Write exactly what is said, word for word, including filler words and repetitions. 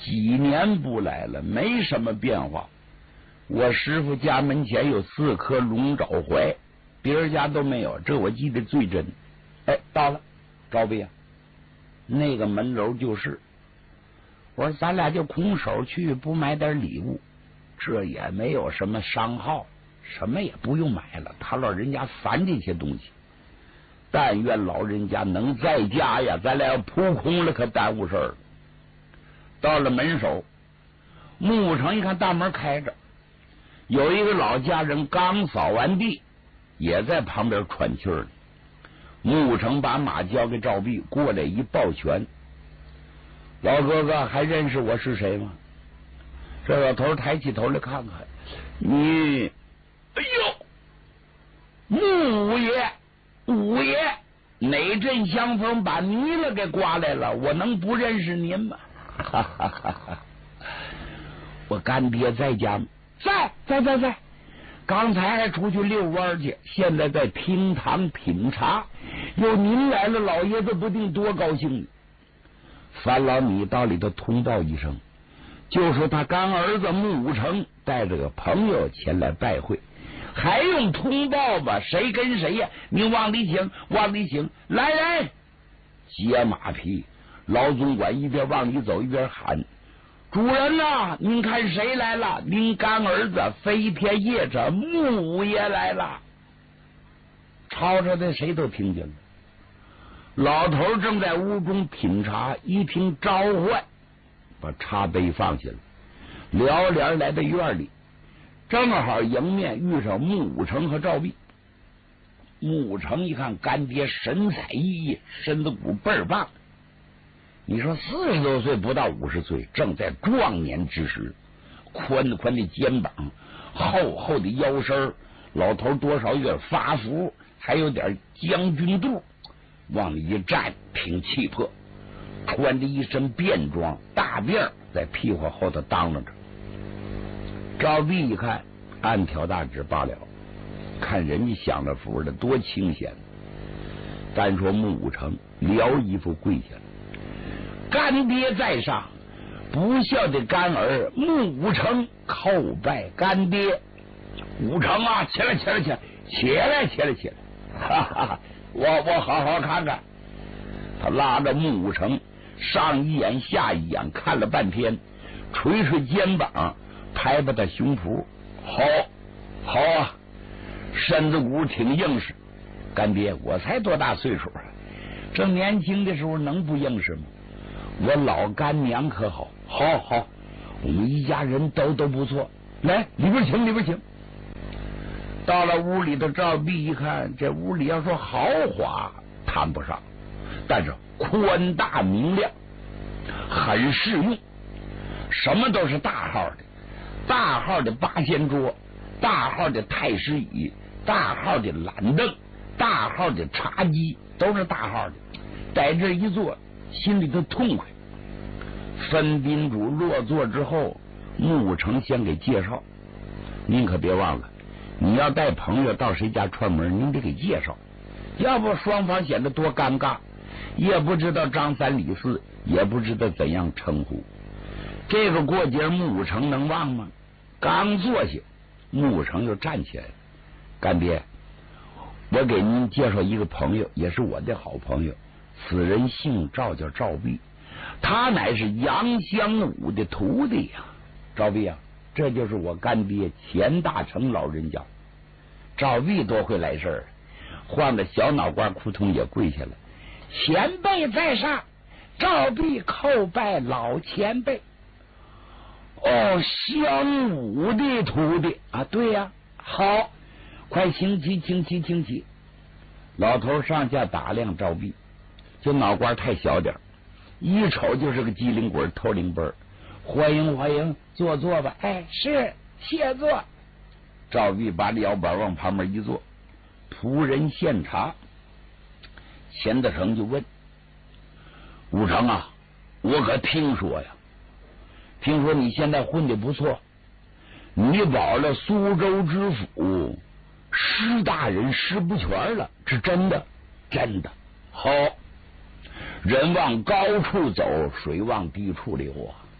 几年不来了，没什么变化。我师傅家门前有四棵龙爪槐，别人家都没有，这我记得最真。哎，到了，赵斌啊，那个门楼就是。我说咱俩就空手去，不买点礼物，这也没有什么商号，什么也不用买了。他老人家烦这些东西，但愿老人家能在家呀，咱俩要扑空了，可耽误事儿了。到了门首，木城一看大门开着，有一个老家人刚扫完地，也在旁边喘气儿。木城把马交给赵壁，过来一抱拳：“老哥哥，还认识我是谁吗？”这老头抬起头来看看，你，哎呦，木五爷，五爷，哪阵香风把泥了给刮来了？我能不认识您吗？哈哈哈哈！我干爹在家吗？在在在在，刚才还出去遛弯去，现在在厅堂品茶。有您来了，老爷子不定多高兴呢。樊老米到里头通报一声，就说他干儿子穆武成带着个朋友前来拜会，还用通报吧？谁跟谁呀？你往里请，往里请，来人！接马匹，老总管一边往里走一边喊：“主人呐，您看谁来了？您干儿子飞天夜叉穆五爷来了。”吵吵的谁都听见了。老头正在屋中品茶，一听召唤，把茶杯放下了，撩帘来到院里，正好迎面遇上穆武成和赵壁。穆武成一看干爹神采奕奕，身子骨倍儿棒，你说四十多岁不到五十岁，正在壮年之时，宽宽的肩膀，厚厚的腰身，老头多少有点发福，还有点将军肚，往里一站挺气魄，穿着一身便装，大辫在屁股后头当啷着。赵壁一看，暗挑大指罢了，看人家享了福了，多清闲。单说穆武成撩衣服跪下了，干爹在上，不孝的干儿穆武成叩拜干爹。武成啊，起来起来起来起来起来起来，哈哈，我我好好看看。他拉着穆武成上一眼下一眼看了半天，捶捶肩膀，拍拍他胸脯，好好啊，身子骨挺硬实。干爹，我才多大岁数啊？正年轻的时候能不硬实吗？我老干娘可好？好好，我们一家人都都不错。来，里边请，里边请。到了屋里头，赵壁一看，这屋里要说豪华谈不上，但是宽大明亮，很适用，什么都是大号的，大号的八仙桌，大号的太师椅，大号的懒凳，大号的茶几，都是大号的。在这一坐，心里头痛快。分宾主落座之后，穆武成先给介绍，您可别忘了，你要带朋友到谁家串门，您得给介绍，要不双方显得多尴尬，也不知道张三李四，也不知道怎样称呼。这个过节穆武成能忘吗？刚坐下，穆武成就站起来了。干爹，我给您介绍一个朋友，也是我的好朋友，此人姓赵，叫赵壁，他乃是杨香武的徒弟呀。赵壁啊，这就是我干爹钱大成老人家。赵壁多会来事儿，换个小脑瓜扑通也跪下了。前辈在上，赵壁叩拜老前辈。哦，香武的徒弟啊，对呀、啊，好，快请起，请起，请起。老头上下打量赵壁，就脑瓜太小点，一瞅就是个机灵鬼透灵奔。欢迎欢迎，坐坐吧。哎，是，谢坐。赵壁把腰板往旁边一坐，仆人献茶。钱德成就问武成啊，我可听说呀，听说你现在混得不错，你保了苏州知府施大人施不全了，是真的？真的。好，人往高处走，水往低处流啊。